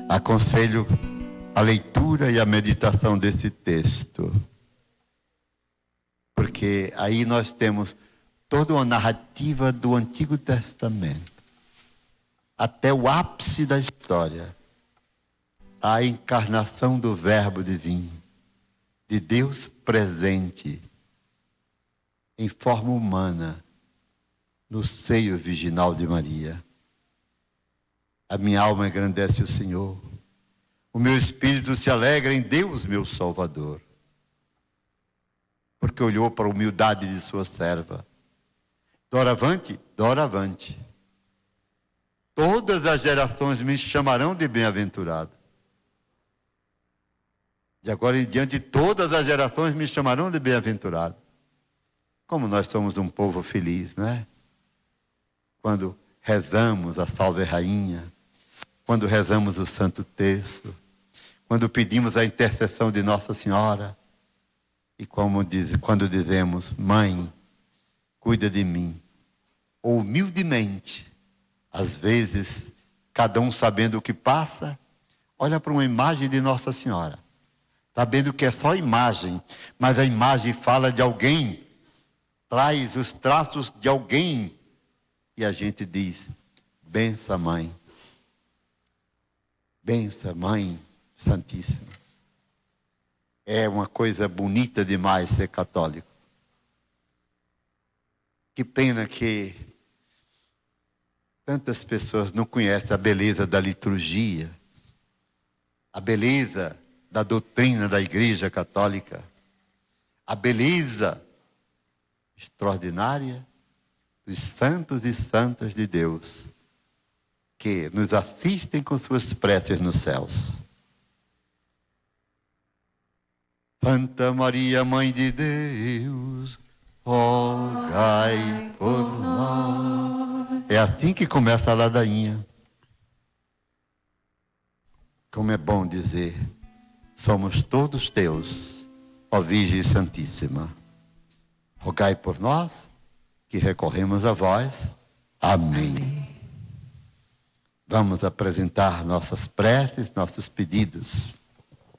Aconselho a leitura e a meditação desse texto, porque aí nós temos toda uma narrativa do Antigo Testamento, até o ápice da história, a encarnação do Verbo divino, de Deus presente em forma humana no seio virginal de Maria. A minha alma engrandece o Senhor, o meu espírito se alegra em Deus, meu Salvador, porque olhou para a humildade de sua serva. Doravante, doravante, todas as gerações me chamarão de bem-aventurado. De agora em diante, todas as gerações me chamarão de bem-aventurado. Como nós somos um povo feliz, não é? Quando rezamos a Salve Rainha, quando rezamos o Santo Terço, quando pedimos a intercessão de Nossa Senhora, e quando dizemos, Mãe, cuida de mim. Ou humildemente, às vezes, cada um sabendo o que passa, olha para uma imagem de Nossa Senhora, sabendo que é só imagem, mas a imagem fala de alguém, traz os traços de alguém, e a gente diz, bença Mãe, bença Mãe Santíssima. É uma coisa bonita demais ser católico. Que pena que tantas pessoas não conhecem a beleza da liturgia, a beleza da doutrina da Igreja Católica, a beleza extraordinária dos santos e santas de Deus, que nos assistem com suas preces nos céus. Santa Maria, Mãe de Deus, rogai por nós. É assim que começa a ladainha. Como é bom dizer, somos todos teus, ó Virgem Santíssima. Rogai por nós, que recorremos a vós. Amém. Vamos apresentar nossas preces, nossos pedidos.